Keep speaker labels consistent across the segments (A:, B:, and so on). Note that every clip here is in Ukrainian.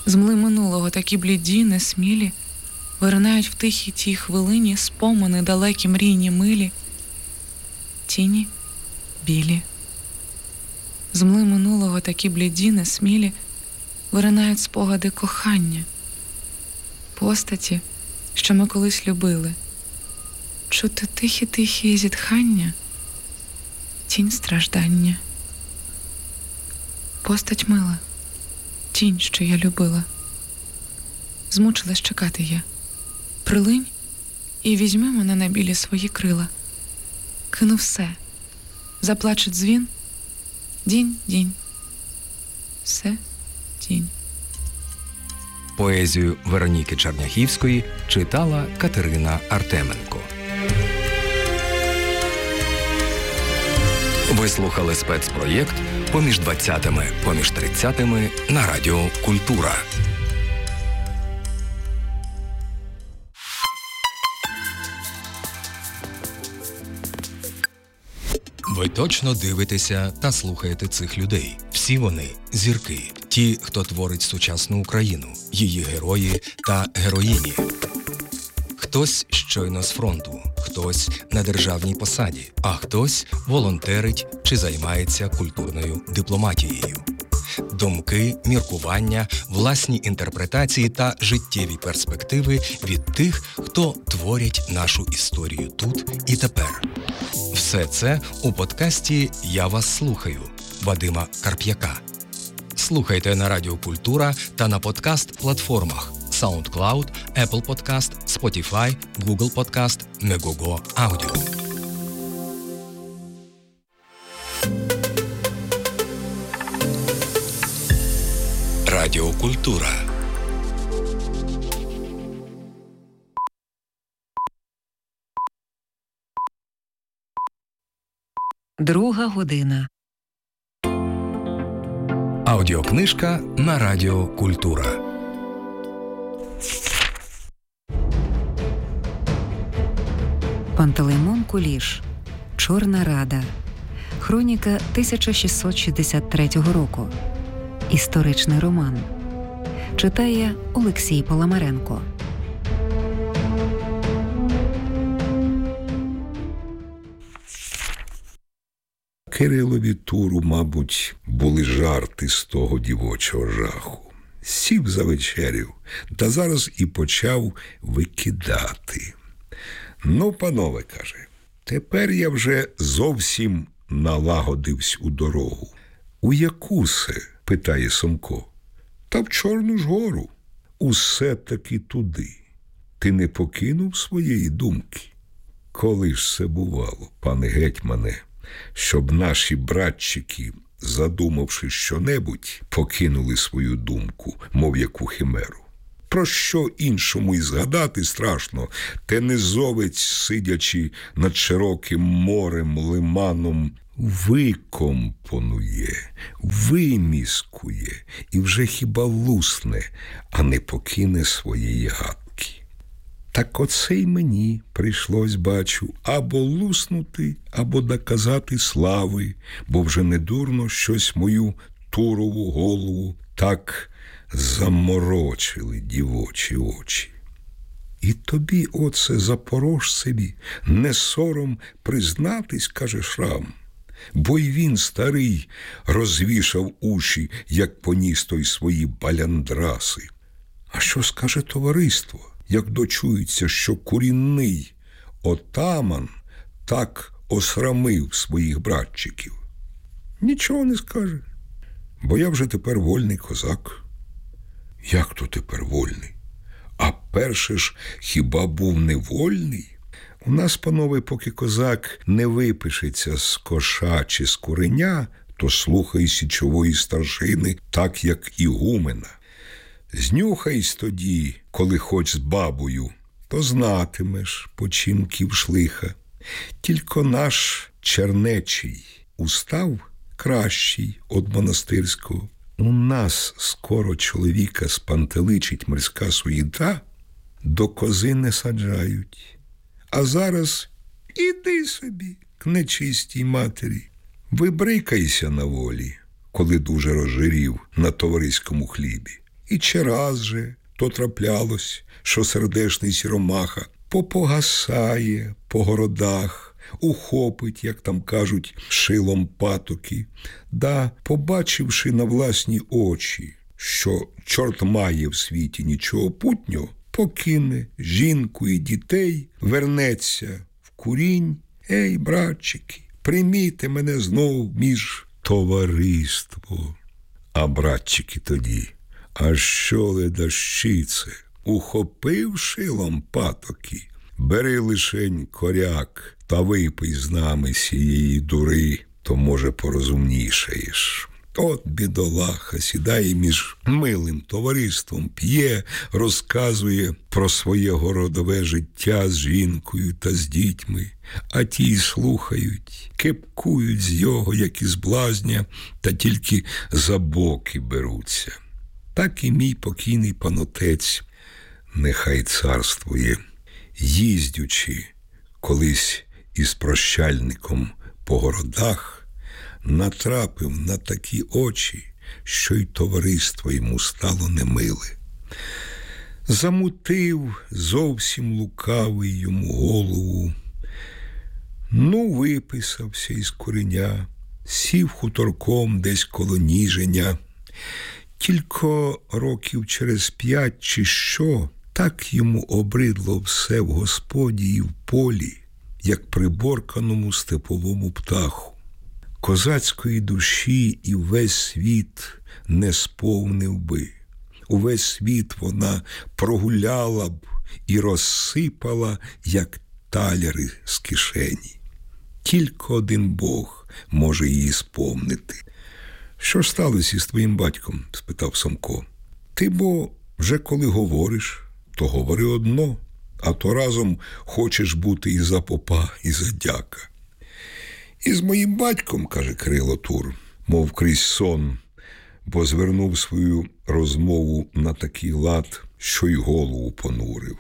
A: З мли минулого такі бліді, несмілі, виринають в тихій тій хвилині спомини далекі мрійні милі, тіні білі. З мли минулого такі бліді, несмілі, виринають спогади кохання, постаті, що ми колись любили. Чути тихі-тихі зітхання, тінь страждання. Постать мила, тінь, що я любила. Змучилась чекати я. Прилинь і візьми мене на білі свої крила. Кину все, заплаче дзвін, дінь-дінь. Все тінь.
B: Поезію Вероніки Черняхівської читала Катерина Артеменко. Ви слухали спецпроєкт «Поміж 20-ми, поміж 30-ми» на Радіо Культура. Ви точно дивитеся та слухаєте цих людей. Всі вони – зірки. Ті, хто творить сучасну Україну, її герої та героїні. Хтось щойно з фронту, хтось на державній посаді, а хтось волонтерить чи займається культурною дипломатією. Думки, міркування, власні інтерпретації та життєві перспективи від тих, хто творять нашу історію тут і тепер. Все це у подкасті «Я вас слухаю» Вадима Карп'яка. Слухайте на Радіо Культура та на подкаст-платформах SoundCloud, Apple Podcast, Spotify, Google Podcast, Megogo Audio. Радіо Культура.
C: Друга година.
B: Аудіокнижка на Радіо Культура.
C: Пантелеймон Куліш. Чорна Рада. Хроніка 1663 року. Історичний роман. Читає Олексій Паламаренко.
D: Кирилові Туру, мабуть, були жарти з того дівочого жаху. Сів за вечерю, та зараз і почав викидати. «Ну, панове, – каже, – тепер я вже зовсім налагодився у дорогу». «У яку се?» – питає Сомко. «Та в Чорну ж гору». «Усе таки туди. Ти не покинув своєї думки?» «Коли ж це бувало, пане гетьмане, щоб наші братчики, задумавши щонебудь, покинули свою думку, мов яку химеру. Про що іншому й згадати страшно, те низовець, сидячи над широким морем, лиманом, викомпонує, виміскує і вже хіба лусне, а не покине своєї гадки. Так оце й мені прийшлось, бачу, або луснути, або доказати слави, бо вже недурно щось мою Турову голову так заморочили дівочі очі. І тобі, оце, запорожцеві, не сором признатись, – каже Шрам, бо й він, старий, розвішав уші, як поніс той свої баляндраси. А що скаже товариство, як дочується, що курінний отаман так осрамив своїх братчиків? Нічого не скаже, бо я вже тепер вольний козак. Як то тепер вольний? А перше ж хіба був невольний? У нас, панове, поки козак не випишеться з коша чи з куреня, то слухай січової старшини так, як ігумена. Знюхайсь тоді, коли хоч з бабою, то знатимеш починків шлиха. Тільки наш чернечий устав кращий од монастирського. У нас скоро чоловіка спантеличить морська суєта, до кози не саджають. А зараз іди собі, к нечистій матері, вибрикайся на волі, коли дуже розжирів на товариському хлібі. І чи раз же то траплялось, що сердешний сіромаха попогасає по городах, ухопить, як там кажуть, шилом патоки, да, побачивши на власні очі, що чорт має в світі нічого путнього, покине жінку і дітей, вернеться в курінь. Ей, братчики, прийміть мене знов між товариство. А братчики тоді, а що ледащице, ухопив шилом патоки, бери лишень коряк та випий з нами сієї дури, то, може, порозумнішаєш. От бідолаха сідає між милим товариством, п'є, розказує про своє городове життя з жінкою та з дітьми, а ті й слухають, кепкують з його, як із блазня, та тільки за боки беруться. Так і мій покійний панотець, нехай царствує, їздячи колись із прощальником по городах, натрапив на такі очі, що й товариство йому стало немиле. Замутив зовсім лукавий йому голову. Ну, виписався із куреня, сів хуторком десь коло Ніжиня. Тільки років через 5 чи що, так йому обридло все в господі і в полі, як приборканому степовому птаху. Козацької душі і весь світ не сповнив би. Увесь світ вона прогуляла б і розсипала, як таляри з кишені. Тільки один Бог може її сповнити. «Що ж сталося із твоїм батьком?» – спитав Самко. «Ти, бо, вже коли говориш, то говори одно, а то разом хочеш бути і за попа, і за дяка». «І з моїм батьком, – каже Кирило Тур, мов крізь сон, бо звернув свою розмову на такий лад, що й голову понурив.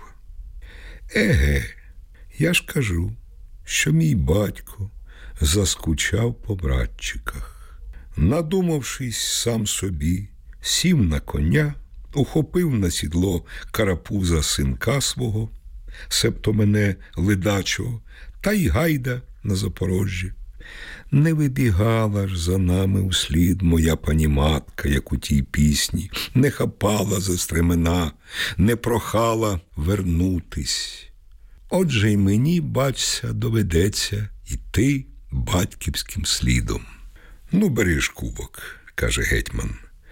D: Еге, я ж кажу, що мій батько заскучав по братчиках. Надумавшись сам собі, сів на коня, ухопив на сідло карапуза синка свого, себто мене ледачого, та й гайда на Запорожжя. Не вибігала ж за нами вслід моя паніматка, як у тій пісні, не хапала за стремена, не прохала вернутись. Отже й мені, бачся, доведеться йти батьківським слідом. Ну, бери ж кубок, каже гетьман,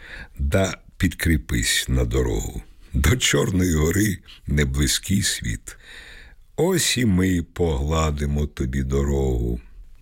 D: да підкріпись на дорогу. До Чорної гори не близький світ. Ось і ми погладимо тобі дорогу.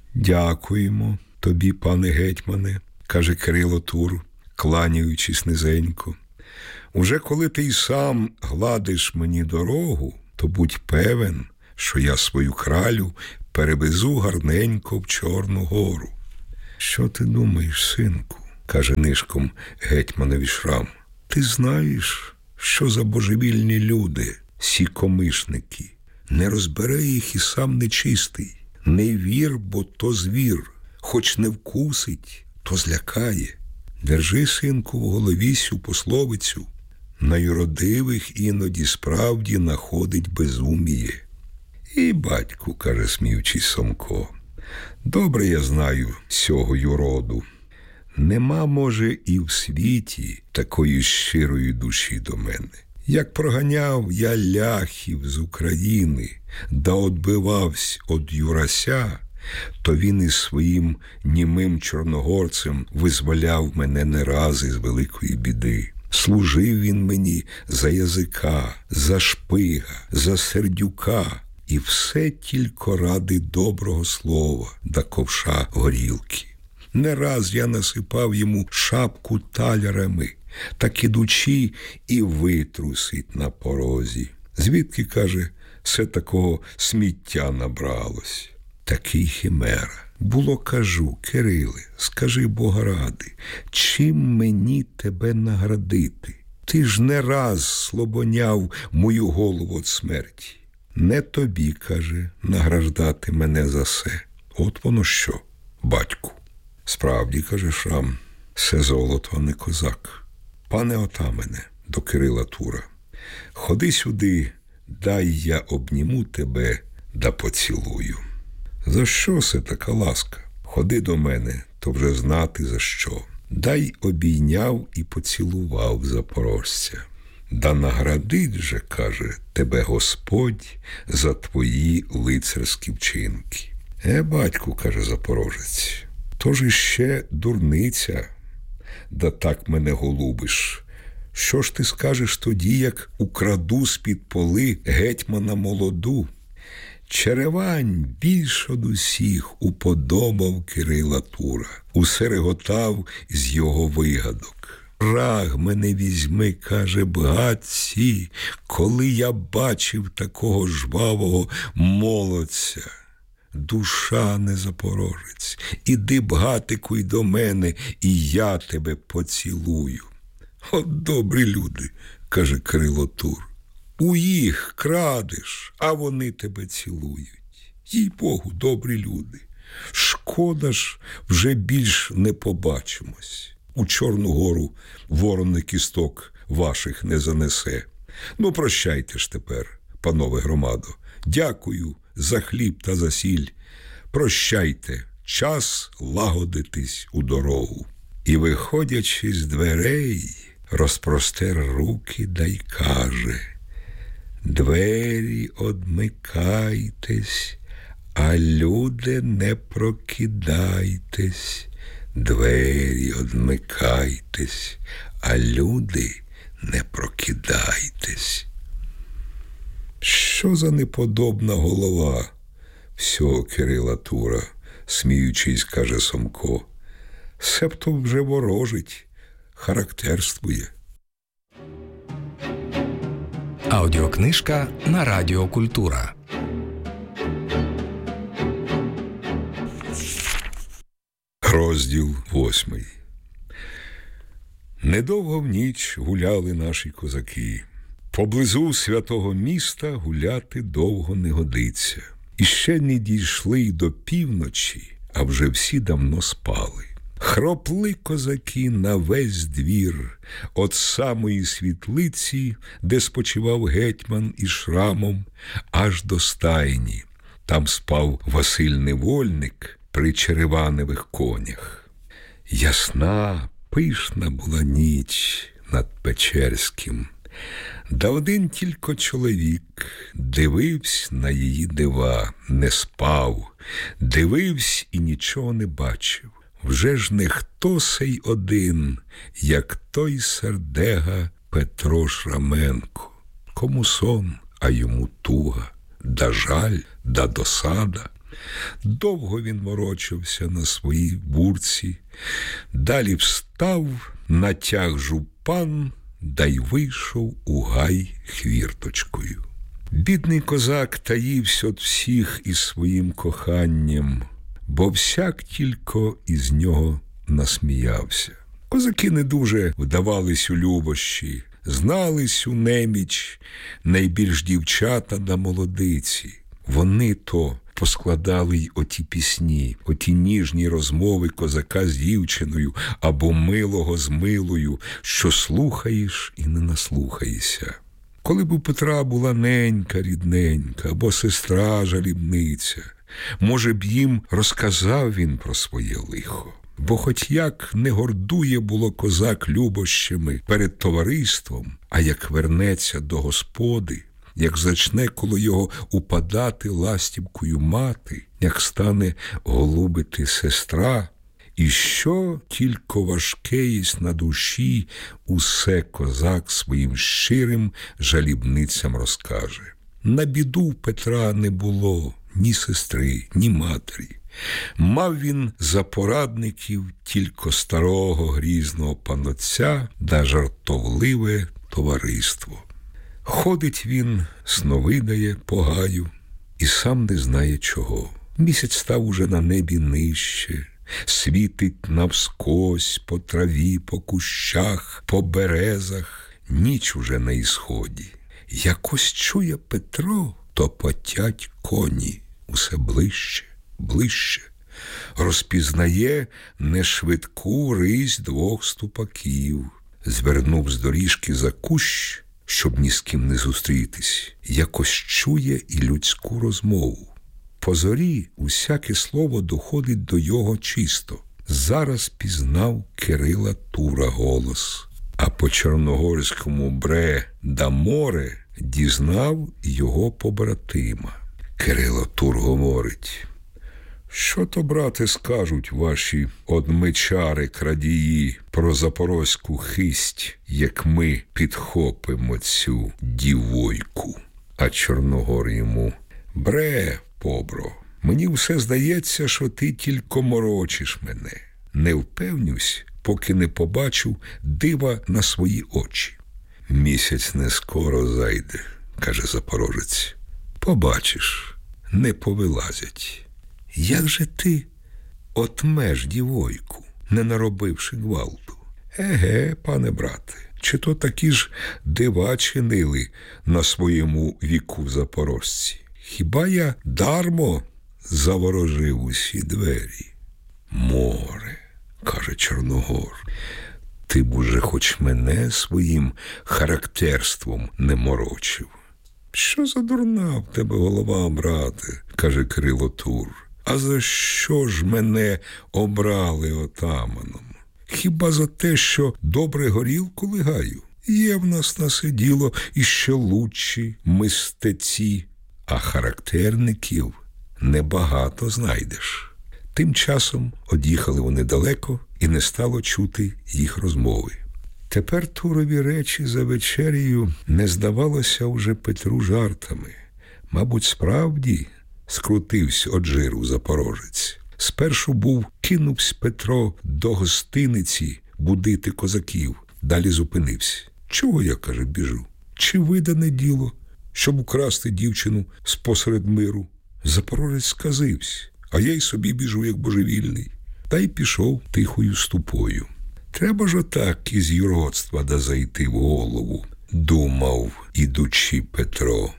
D: Дякуємо тобі, пане гетьмане, каже Кирило Тур, кланяючись низенько. Уже коли ти й сам гладиш мені дорогу, то будь певен, що я свою кралю перевезу гарненько в Чорну гору. Що ти думаєш, синку, каже нишком гетьманові Шрам. Ти знаєш, що за божевільні люди, сі комишники. Не розбере їх і сам нечистий. Не вір, бо то звір, хоч не вкусить, то злякає. Держи, синку, в голові сю пословицю. На юродивих іноді справді находить безуміє. І, батьку, каже, сміючись Самко, добре я знаю сього юроду. Нема, може, і в світі такої щирої душі до мене. Як проганяв я ляхів з України, да одбивавсь од Юрася, то він із своїм німим чорногорцем визволяв мене не раз із великої біди. Служив він мені за язика, за шпига, за сердюка, і все тільки ради доброго слова да ковша горілки. Не раз я насипав йому шапку талярами, так ідучи і витрусить на порозі. Звідки, каже, все такого сміття набралось? Такий химера. Було, кажу, Кириле, скажи Бога ради, чим мені тебе наградити? Ти ж не раз слобоняв мою голову від смерті. Не тобі, каже, награждати мене за се. От воно що, батьку. Справді, каже Шрам, се золото, а не козак. Пане отамане, до Кирила Тура. Ходи сюди, дай я обніму тебе да поцілую. За що се така ласка? Ходи до мене, то вже знати за що. Дай обійняв і поцілував запорожця. Да наградить же, каже, тебе Господь за твої лицарські вчинки. Батьку, каже запорожець, то ж іще дурниця, да так мене голубиш. Що ж ти скажеш тоді, як украду з-під поли гетьмана молоду? Черевань більш од усіх уподобав Кирила Тура, усе реготав з його вигадок. Раг мене візьми, каже, братці, коли я бачив такого жвавого молодця. Душа не запорожець, іди, бгатику, й до мене, і я тебе поцілую. От добрі люди, каже Кирило Тур, у їх крадеш, а вони тебе цілують. Їй-богу, добрі люди, шкода ж, вже більш не побачимось. У Чорну гору ворони кісток ваших не занесе. Ну, прощайте ж тепер, панове громадо. Дякую за хліб та за сіль. Прощайте, час лагодитись у дорогу. І, виходячи з дверей, розпростер руки да й каже: двері одмикайтесь, а люди не прокидайтесь. Двері одмикайтесь, а люди не прокидайтесь. Що за неподобна голова всього Кирила Тура, сміючись, каже Сомко. Себто вже ворожить, характерствує.
B: Аудіокнижка на Радіо Культура.
D: Розділ 8. Недовго в ніч гуляли наші козаки. Поблизу святого міста гуляти довго не годиться. І ще не дійшли й до півночі, а вже всі давно спали. Хропли козаки на весь двір, от самої світлиці, де спочивав гетьман із шрамом, аж до стайні. Там спав Василь Невольник при череваневих конях. Ясна, пишна була ніч над Печерським. Да один тільки чоловік дивився на її дива, не спав, дивився і нічого не бачив. Вже ж не хто сей один, як той сердега Петро Шраменко. Кому сон, а йому туга, да жаль, да досада. Довго він ворочався на своїй бурці, далі встав, натяг жупан, да й вийшов у гай хвірточкою. Бідний козак таївся від всіх із своїм коханням, бо всяк тільки із нього насміявся. Козаки не дуже вдавались у любощі, знались у неміч найбільш дівчата да молодиці. Вони то поскладали й оті пісні, оті ніжні розмови козака з дівчиною або милого з милою, що слухаєш і не наслухаєшся. Коли б у Петра була ненька рідненька або сестра жалібниця, може б їм розказав він про своє лихо. Бо хоч як не гордує було козак любощами перед товариством, а як вернеться до господи, як зачне коло його упадати ластівкою мати, як стане голубити сестра, і що тільки важке єсть на душі, усе козак своїм щирим жалібницям розкаже. На біду Петра не було ні сестри, ні матері. Мав він за порадників тільки старого грізного панотця да жартовливе товариство. Ходить він, сновидає по гаю, і сам не знає чого. Місяць став уже на небі нижче, світить навскось по траві, по кущах, по березах, ніч уже на ісході. Якось чує Петро, то потять коні усе ближче, ближче. Розпізнає нешвидку рись двох ступаків. звернув з доріжки за кущ, щоб ні з ким не зустрітись, якось чує і людську розмову. По зорі усяке слово доходить до його чисто. Зараз пізнав Кирила Тура голос, а по чорногорському бре да море дізнав його побратима. Кирило Тур говорить: що то, брате, скажуть ваші одмичари крадії про запорозьку хисть, як ми підхопимо цю дівойку? А Чорногор йому: бре, побро, мені все здається, що ти тільки морочиш мене. Не впевнюсь, поки не побачу дива на свої очі. Місяць не скоро зайде, каже запорожець. Побачиш, не повилазять. Як же ти отмеш дівойку, не наробивши гвалту? Еге, пане брате, чи то такі ж дива чинили на своєму віку запорожці? Хіба я дармо заворожив усі двері? Море, каже Чорногор, ти б уже хоч мене своїм характерством не морочив. Що за дурна в тебе голова, брате, каже Кирило Тур. А за що ж мене обрали отаманом? Хіба за те, що добре горілку лигаю? Є в нас насиділо іще лучші мистеці, а характерників небагато знайдеш. Тим часом од'їхали вони далеко, і не стало чути їх розмови. Тепер Турові речі за вечерею не здавалося уже Петру жартами. Мабуть, справді скрутився од жиру запорожець. Спершу кинувся Петро до гостиниці будити козаків, далі зупинився. Чого я, каже, біжу? Чи видане діло, щоб украсти дівчину спосеред миру? Запорожець сказився, а я й собі біжу, як божевільний. Та й пішов тихою ступою. Треба ж отак із юродства да зайти в голову, думав, ідучи Петро.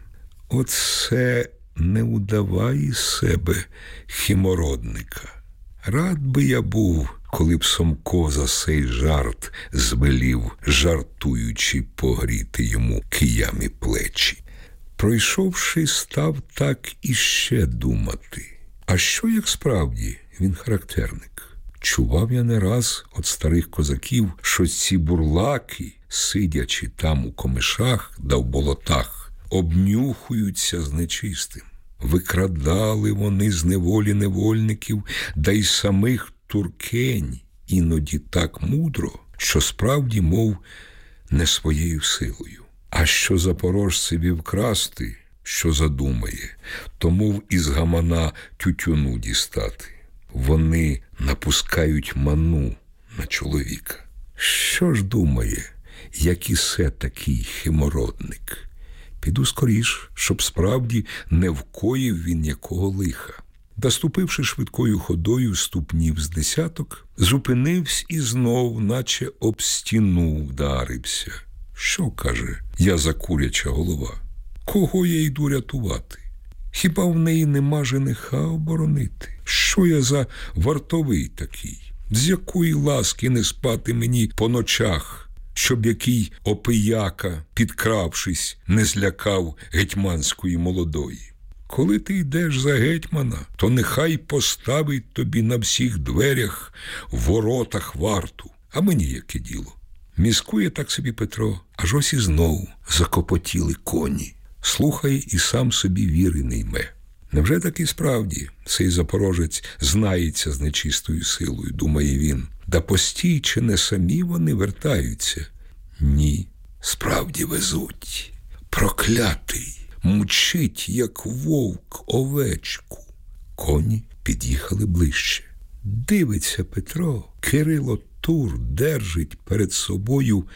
D: Оце не удавай із себе химородника. Рад би я був, коли б Сомко за сей жарт звелів, жартуючи, погріти йому киями плечі. Пройшовши, став так іще думати. А що, як справді, він характерник? Чував я не раз від старих козаків, що ці бурлаки, сидячи там у комишах да в болотах, обнюхуються з нечистим. Викрадали вони з неволі невольників, да й самих туркень, іноді так мудро, що справді, мов, не своєю силою. А що запорожцеві вкрасти, що задумає, то мов із гамана тютюну дістати. Вони напускають ману на чоловіка. Що ж думає, як ісе такий химородник? Піду скоріш, щоб справді не вкоїв він якого лиха. Доступивши швидкою ходою ступнів з десяток, зупинився і знов, наче об стіну вдарився. Що, каже, я за куряча голова? Кого я йду рятувати? Хіба в неї нема жениха оборонити? Що я за вартовий такий? З якої ласки не спати мені по ночах, щоб який опияка, підкравшись, не злякав гетьманської молодої? Коли ти йдеш за гетьмана, то нехай поставить тобі на всіх дверях, воротах варту. А мені яке діло? Міскує так собі Петро, аж ось і знову закопотіли коні. Слухає і сам собі віри не йме. Невже таки справді цей запорожець знається з нечистою силою, думає він? Да постій, чи не самі вони вертаються? Ні, справді везуть. Проклятий, мчить, як вовк, овечку. Коні під'їхали ближче. Дивиться Петро, Кирило Тур держить перед собою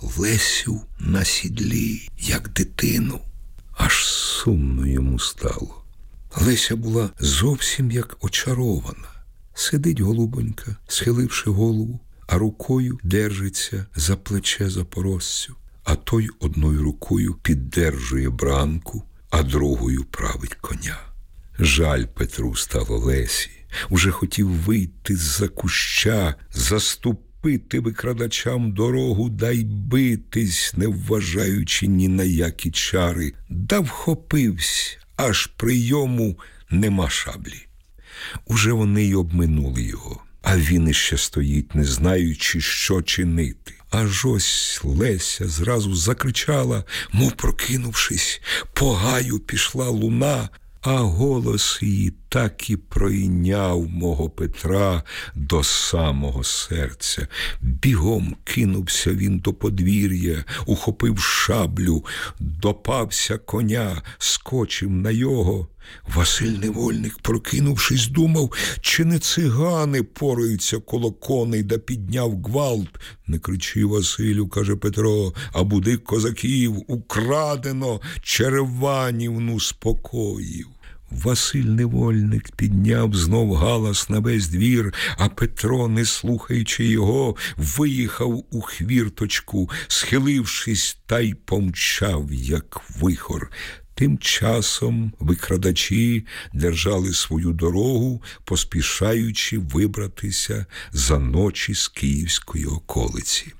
D: Лесю на сідлі, як дитину. Аж сумно йому стало. Леся була зовсім як очарована. Сидить голубонька, схиливши голову, а рукою держиться за плече запорожцю, а той одною рукою піддержує бранку, а другою править коня. Жаль Петру стало Лесі. Уже хотів вийти з-за куща, заступити перешпити викрадачам дорогу, дай битись, не вважаючи ні на які чари. Да вхопивсь, аж прийому нема шаблі. Уже вони й обминули його, а він іще стоїть, не знаючи, що чинити. Аж ось Леся зразу закричала, мов прокинувшись, по гаю пішла луна, а голос її так і пройняв мого Петра до самого серця. Бігом кинувся він до подвір'я, ухопив шаблю, допався коня, скочив на його. Василь Невольник, прокинувшись, думав, чи не цигани пораються коло коней, да підняв гвалт. Не кричи, Василю, каже Петро, а буди козаків, украдено Череванівну спокоїв. Василь Невольник підняв знов галас на весь двір, а Петро, не слухаючи його, виїхав у хвірточку, схилившись, та й помчав, як вихор. Тим часом викрадачі держали свою дорогу, поспішаючи вибратися за ночі з київської околиці.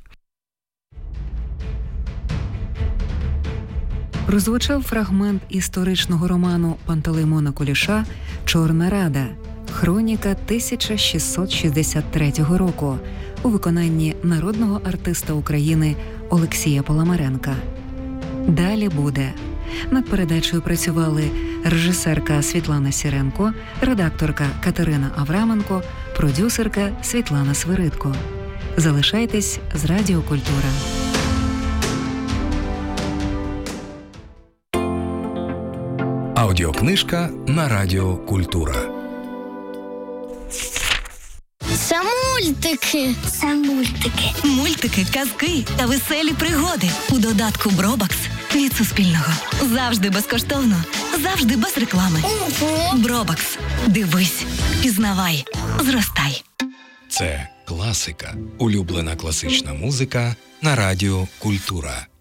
C: Прозвучав фрагмент історичного роману Пантелеймона Куліша «Чорна Рада», хроніка 1663 року у виконанні народного артиста України Олексія Паламаренка. Далі буде. Над передачею працювали режисерка Світлана Сіренко, редакторка Катерина Авраменко, продюсерка Світлана Свиридко. Залишайтесь з Радіо Культура.
B: Аудіокнижка на Радіо Культура.
E: Це мультики.
F: Мультики, казки та веселі пригоди у додатку Бробакс від Суспільного. Завжди безкоштовно, завжди без реклами.
E: Ого!
F: Бробакс. Дивись, пізнавай, зростай.
B: Це класика. Улюблена класична музика на Радіо Культура.